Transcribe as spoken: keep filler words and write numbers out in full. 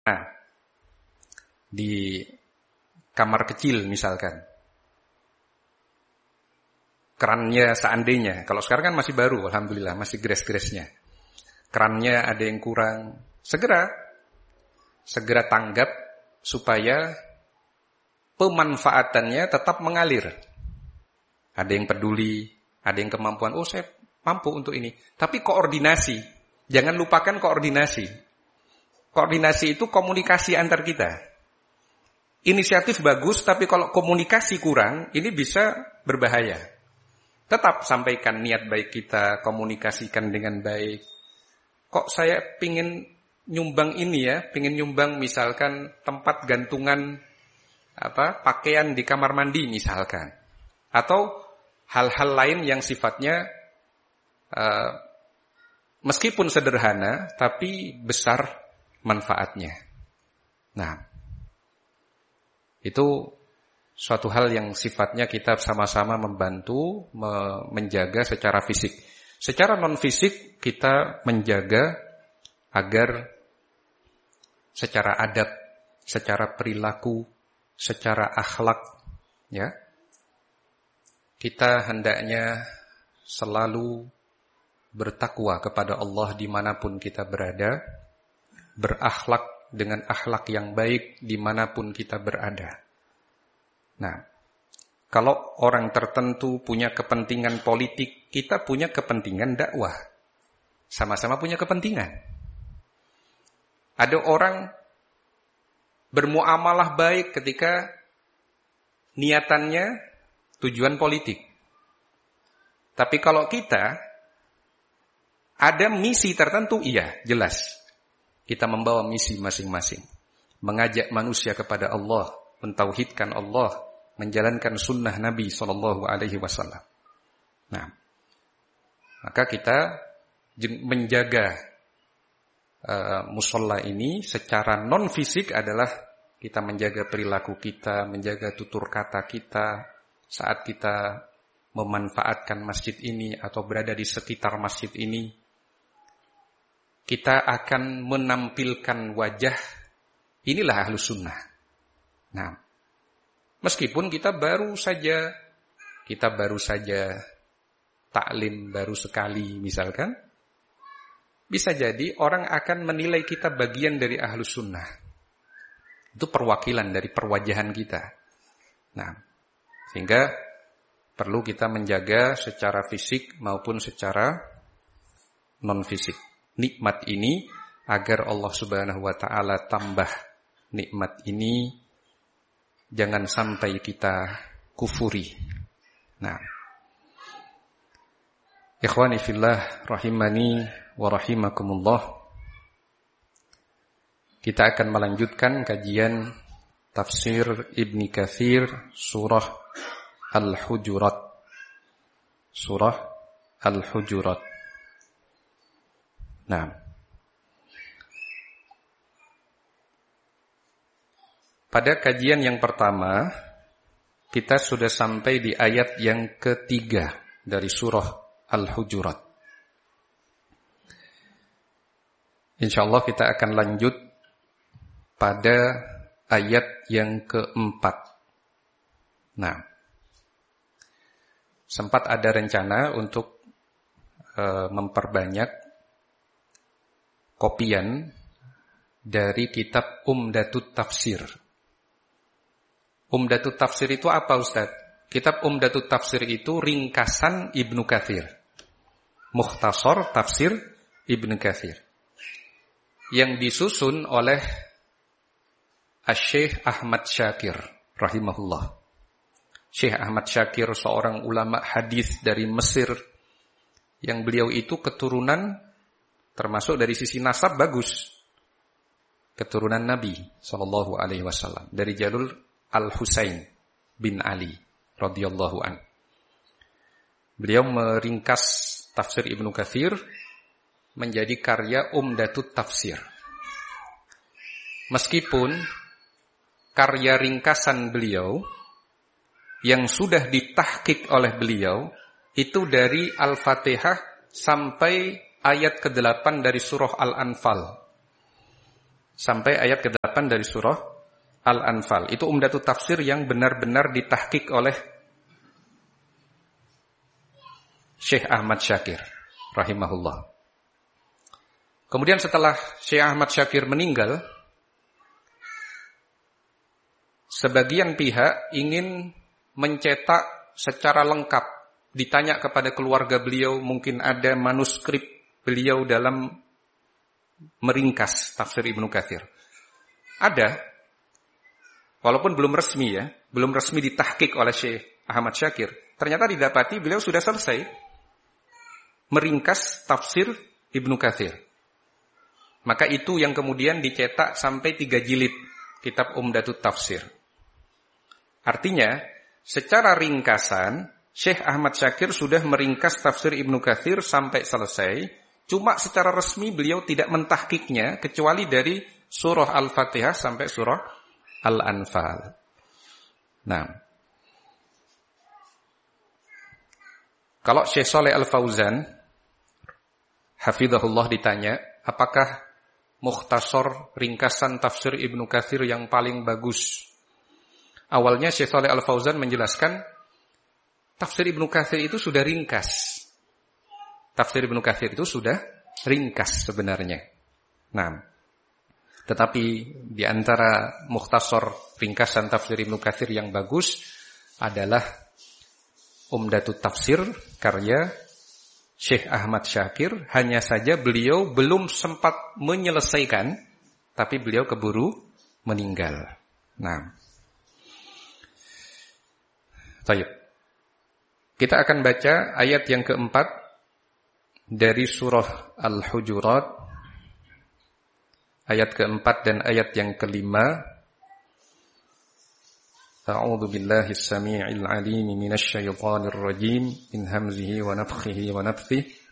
Nah, di kamar kecil misalkan, kerannya seandainya, kalau sekarang kan masih baru, alhamdulillah, masih gres-gresnya. Kerannya ada yang kurang, segera, segera tanggap supaya pemanfaatannya tetap mengalir. Ada yang peduli, ada yang kemampuan, oh saya mampu untuk ini. Tapi koordinasi, jangan lupakan koordinasi. Koordinasi itu komunikasi antar kita. Inisiatif bagus, tapi kalau komunikasi kurang, ini bisa berbahaya. Tetap sampaikan niat baik kita, komunikasikan dengan baik. Kok saya pingin nyumbang ini ya, pingin nyumbang misalkan tempat gantungan apa pakaian di kamar mandi misalkan. Atau hal-hal lain yang sifatnya uh, meskipun sederhana, tapi besar manfaatnya. Nah, itu suatu hal yang sifatnya kita sama-sama membantu me- menjaga secara fisik. Secara non-fisik kita menjaga agar secara adab, secara perilaku, secara akhlak, ya, kita hendaknya selalu bertakwa kepada Allah dimanapun kita berada, berakhlak dengan akhlak yang baik dimanapun kita berada. Nah, kalau orang tertentu punya kepentingan politik, kita punya kepentingan dakwah. Sama-sama punya kepentingan. Ada orang bermuamalah baik ketika niatannya tujuan politik. Tapi kalau kita ada misi tertentu, iya, jelas. Kita membawa misi masing-masing. Mengajak manusia kepada Allah, mentauhidkan Allah, menjalankan sunnah Nabi shallallahu alaihi wasallam. Nah, maka kita menjaga uh, musola ini secara non-fisik adalah kita menjaga perilaku kita, menjaga tutur kata kita saat kita memanfaatkan masjid ini atau berada di sekitar masjid ini. Kita akan menampilkan wajah, inilah ahlus sunnah. Nah, meskipun kita baru saja, kita baru saja taklim baru sekali misalkan, bisa jadi orang akan menilai kita bagian dari ahlus sunnah. Itu perwakilan dari perwajahan kita. Nah, sehingga perlu kita menjaga secara fisik maupun secara non-fisik nikmat ini agar Allah Subhanahu wa taala tambah nikmat ini, jangan sampai kita kufuri. Nah, ikhwani fillah rahimani wa rahimakumullah, kita akan melanjutkan kajian tafsir Ibnu Katsir surah Al-Hujurat. Surah Al-Hujurat. Nah, pada kajian yang pertama kita sudah sampai di ayat yang ketiga dari surah Al-Hujurat. Insyaallah kita akan lanjut pada ayat yang keempat. Nah, sempat ada rencana untuk e, memperbanyak kopian dari kitab Umdatut Tafsir. Umdatut Tafsir itu apa, Ustaz? Kitab Umdatut Tafsir itu ringkasan Ibnu Katsir. Mukhtasar tafsir Ibnu Katsir. Yang disusun oleh Asy-Syaikh Ahmad Syakir rahimahullah. Syekh Ahmad Syakir seorang ulama hadis dari Mesir yang beliau itu keturunan termasuk dari sisi nasab bagus. Keturunan Nabi sallallahu alaihi wasallam dari jalur Al-Husain bin Ali radhiyallahu an. Beliau meringkas tafsir Ibnu Katsir menjadi karya Umdatut Tafsir. Meskipun karya ringkasan beliau yang sudah ditahqiq oleh beliau itu dari Al-Fatihah sampai ayat kedelapan dari surah Al-Anfal. sampai ayat kedelapan dari surah Al-Anfal. Itu umdatut tafsir yang benar-benar ditahqiq oleh Syekh Ahmad Syakir rahimahullah. Kemudian setelah Syekh Ahmad Syakir meninggal, sebagian pihak ingin mencetak secara lengkap. Ditanya kepada keluarga beliau, mungkin ada manuskrip beliau dalam meringkas tafsir Ibnu Katsir. Ada, walaupun belum resmi ya, belum resmi ditahqiq oleh Syekh Ahmad Syakir. Ternyata didapati beliau sudah selesai meringkas tafsir Ibnu Katsir. Maka itu yang kemudian dicetak sampai tiga jilid kitab Umdatut Tafsir. Artinya, secara ringkasan, Syekh Ahmad Syakir sudah meringkas tafsir Ibnu Katsir sampai selesai. Cuma secara resmi beliau tidak mentahqiqnya kecuali dari surah Al-Fatihah sampai surah Al-Anfal. Nah, kalau Syekh Shalih Al-Fauzan hafizahullah ditanya, apakah mukhtasar ringkasan tafsir Ibnu Katsir yang paling bagus? Awalnya Syekh Shalih Al-Fauzan menjelaskan tafsir Ibnu Katsir itu sudah ringkas. Tafsir Ibnu Katsir itu sudah ringkas sebenarnya. Nah, tetapi di antara mukhtasar ringkasan tafsir Ibnu Katsir yang bagus adalah Umdatut Tafsir karya Syekh Ahmad Syakir. Hanya saja beliau belum sempat menyelesaikan, tapi beliau keburu meninggal. Nah, baik. Kita akan baca ayat yang keempat dari surah Al-Hujurat, ayat keempat dan ayat yang kelima. A'udzu billahi as-sami'il 'alim minasy syaithanir rajim min hamzihi wa nafthihi wa nafthihi.